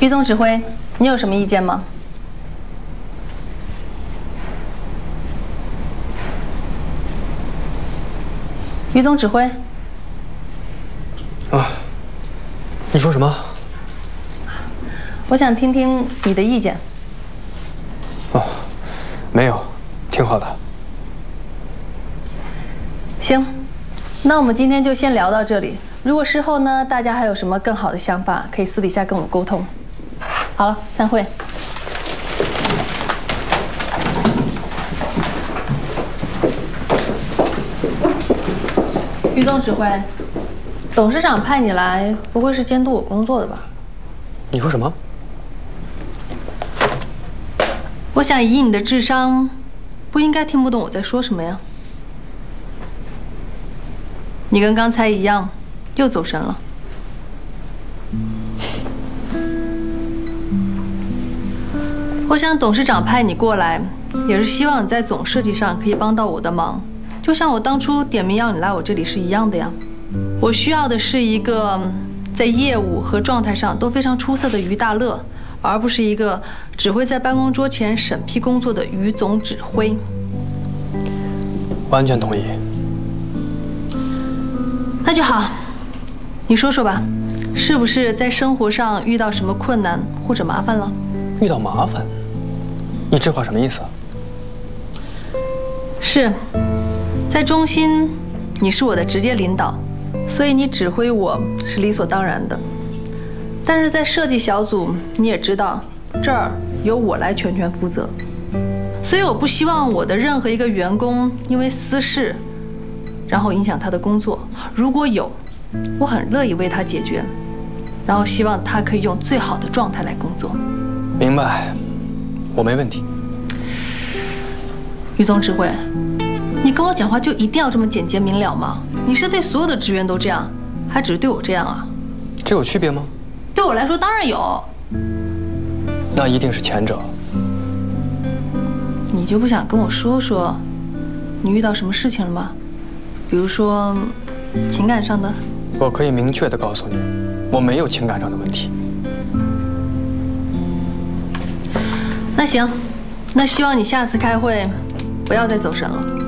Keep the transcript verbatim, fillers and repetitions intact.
于总指挥，你有什么意见吗？于总指挥。 啊，你说什么？ 我想听听你的意见。 哦，没有，挺好的。 行，那我们今天就先聊到这里。如果事后呢，大家还有什么更好的想法，可以私底下跟我沟通。好了，散会。于总指挥，董事长派你来，不会是监督我工作的吧？ 你说什么？ 我想以你的智商，不应该听不懂我在说什么呀。你跟刚才一样，又走神了。我想董事长派你过来，也是希望你在总设计上可以帮到我的忙，就像我当初点名要你来我这里是一样的呀。我需要的是一个在业务和状态上都非常出色的于大乐，而不是一个只会在办公桌前审批工作的于总指挥。 完全同意。 那就好，你说说吧，是不是在生活上遇到什么困难或者麻烦了？ 遇到麻烦？你这话什么意思？ 是，在中心，你是我的直接领导，所以你指挥我是理所当然的。但是在设计小组，你也知道，这儿由我来全权负责，所以我不希望我的任何一个员工因为私事，然后影响他的工作。如果有，我很乐意为他解决，然后希望他可以用最好的状态来工作。 明白，我没问题。 于总指挥，你跟我讲话就一定要这么简洁明了吗？你是对所有的职员都这样，还只是对我这样啊？ 这有区别吗？ 对我来说当然有。 那一定是前者。 你就不想跟我说说，你遇到什么事情了吗？比如说，情感上的？ 我可以明确地告诉你，我没有情感上的问题。 那行，那希望你下次开会不要再走神了。